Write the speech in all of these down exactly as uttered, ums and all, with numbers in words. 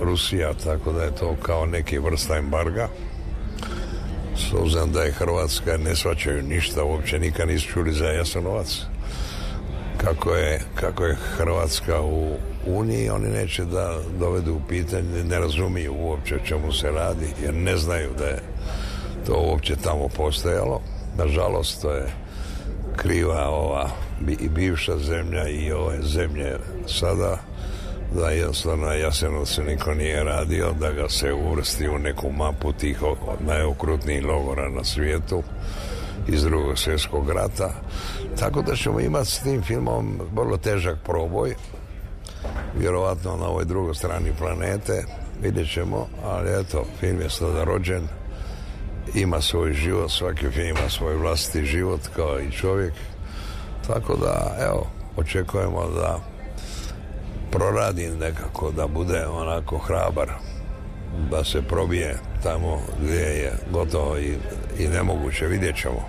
Rusija, tako da je to kao neki vrsta embarga. S obzirom da je Hrvatska, ne shvaćaju ništa, uopće nikad nisu čuli za Jasenovac. Kako je, kako je Hrvatska u Uniji, oni neće da dovedu u pitanje, ne razumiju uopće o čemu se radi, jer ne znaju da je to uopće tamo postojalo. Nažalost, to je kriva ova i bivša zemlja i ove zemlje sada, da jednostavno na Jasenovcu niko nije radio, da ga se uvrsti u neku mapu tih najokrutnijih logora na svijetu iz drugog svjetskog rata. Tako da ćemo imati s tim filmom vrlo težak proboj, vjerovatno na ovoj drugoj strani planete, vidjet ćemo, ali eto, film je sada rođen, ima svoj život, svaki film ima svoj vlastiti život kao i čovjek, tako da, evo, očekujemo da proradi nekako, da bude onako hrabar, da se probije tamo gdje je gotovo i, i nemoguće, vidjet ćemo.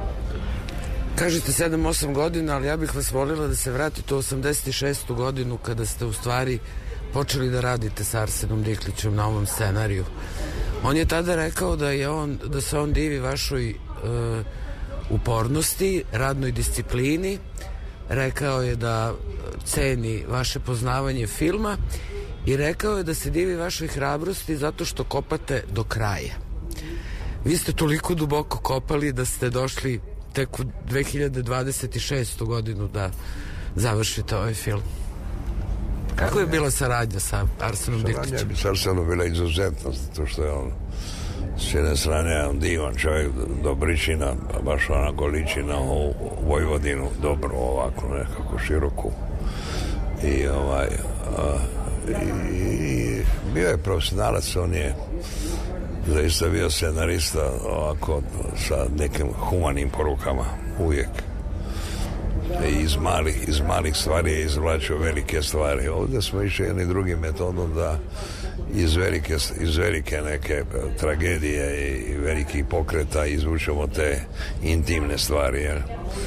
Kažete sedam osam godina, ali ja bih vas volila da se vratite u osamdeset šestu godinu kada ste u stvari počeli da radite s Arsenom Diklićem na ovom scenariju. On je tada rekao da je on, da se on divi vašoj uh, upornosti, radnoj disciplini. Rekao je da ceni vaše poznavanje filma i rekao je da se divi vašoj hrabrosti zato što kopate do kraja. Vi ste toliko duboko kopali da ste došli tek u dve hiljade dvadeset šestu godinu da završite ovaj film. Kako je bila saradnja sa Arsenom Diklićem? Saradnja bi sa Arsenom bila izuzetna, zato što je on s jedne strane on divan čovjek, dobričina, baš onako liči na ovu Vojvodinu, dobro ovako nekako široku. I ovaj a, i, i bio je profesionalac, on je zaista bio scenarista ovako sa nekim humanim porukama uvijek. I iz malih, iz malih stvari je izvlačio velike stvari. Ovdje smo išli jednim drugim metodom da iz velike, iz velike neke tragedije i velikih pokreta izvučemo te intimne stvari. Jel?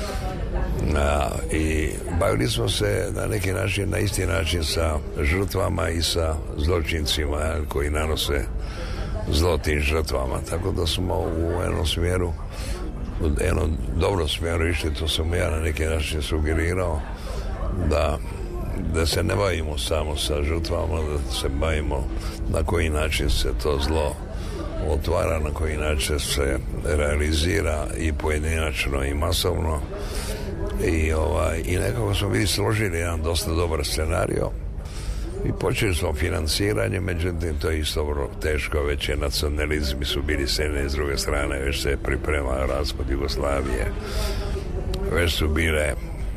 A, i bavili smo se na neki način, na isti način sa žrtvama i sa zločincima, jel, koji nanose zlo tim žrtvama. Tako da smo u jednom smjeru, u jednom dobrom smjeru išli, to sam ja na neki način sugerirao, da, da se ne bavimo samo sa žrtvama, da se bavimo na koji način se to zlo otvara, na koji način se realizira i pojedinačno i masovno. I, ovaj, i nekako smo bili složili jedan dosta dobar scenario i počeli smo financiranje, međutim to je isto vrlo teško, već je nacionalizmi su bili s jedne i s druge strane, već se priprema raspad Jugoslavije, već su bile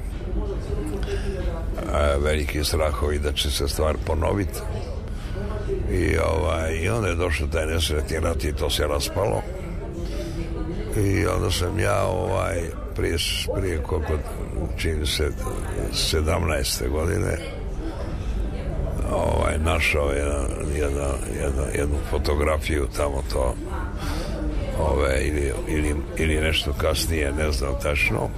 a, veliki strahovi da će se stvar ponoviti i, ovaj, i onda je došao taj nesretni rat i to se raspalo i onda sam ja ovaj, prije, prije koliko čini se sedamnaeste godine ovaj, našao jedan, jedan, jedan, jednu fotografiju tamo to ove, ili, ili, ili nešto kasnije, ne znam tačno,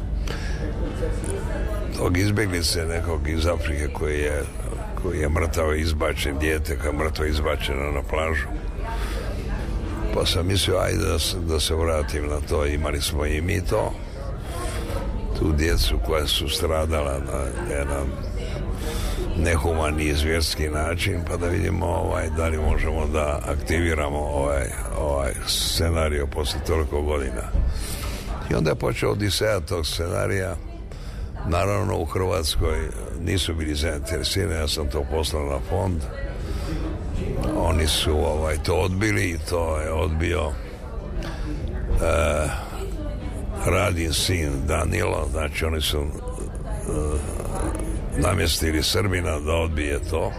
tog izbjeglice nekog iz Afrike koji je, koji je mrtavo izbačen, dijete kao mrtvo izbačeno na plažu. Pa sam mislio, ajde da se, da se vratim na to, imali smo i mi to, tu djecu koja su stradala na jedan nehumani i zvjerski način, pa da vidimo ovaj, da li možemo da aktiviramo ovaj, ovaj scenarij posle toliko godina. I onda je počeo odiseja tog scenarija. Naravno u Hrvatskoj nisu bili zainteresirani, ja sam to poslao na fond. Oni su ovaj, to odbili i to je odbio e, Radin sin Danilo, znači oni su e, namjestili Srbina da odbije to.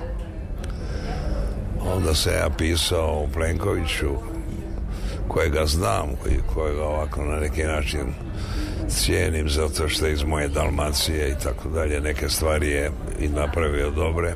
Onda se ja pisao u Plenkoviću, kojega znam, kojega ovako na neki način cijenim zato što je iz moje Dalmacije i tako dalje, neke stvari je i napravio dobre.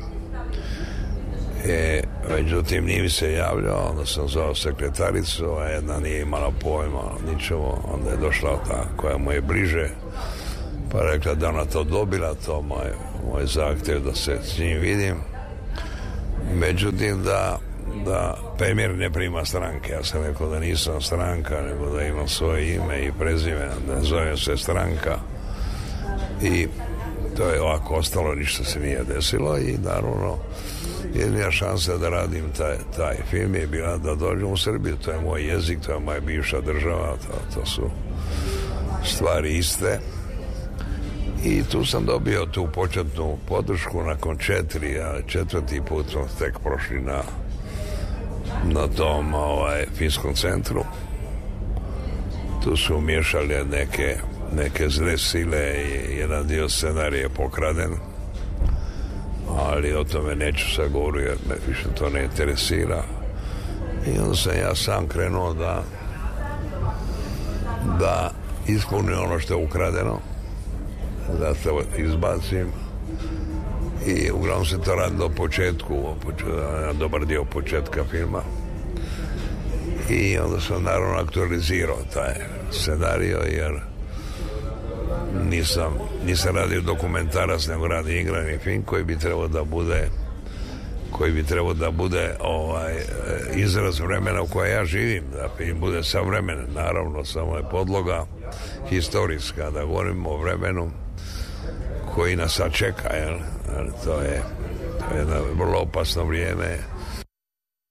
E, međutim nije mi se javljao, onda sam zvao sekretaricu, a jedna nije imala pojma ničemu, onda je došla ta koja mu je bliže, pa rekla da ona to dobila, to moj, moj zahtjev da se s njim vidim. Međutim, da da premijer ne prima stranke. Ja sam rekao da nisam stranka, nego da imam svoje ime i prezime, ne zovem se stranka. I to je ovako ostalo, ništa se nije desilo i naravno jedina šansa da radim taj, taj film je bila da dođem u Srbiju. To je moj jezik, to je moja bivša država, to, to su stvari iste. I tu sam dobio tu početnu podršku nakon četiri, a četvrti put smo tek prošli na na tom ovaj, filmskom centru. Tu su umješali neke, neke zle sile i jedan dio scenarija je pokraden, ali o tome neću sad govoriti jer me više to ne interesira. I onda sam ja sam krenuo da da ispunim ono što je ukradeno, da to izbacim. I uglavnom se to radi do početku, dobar dio početka filma. I onda sam naravno aktualizirao taj scenario jer nisam, nisam radio dokumentarac, nego radio igrani film koji bi trebao da bude koji bi trebao da bude ovaj, izraz vremena u koje ja živim, da film bude savremen, naravno samo je podloga historijska, da govorimo o vremenu koji nas sad čeka, jel? To je, to je jedno vrlo opasno vrijeme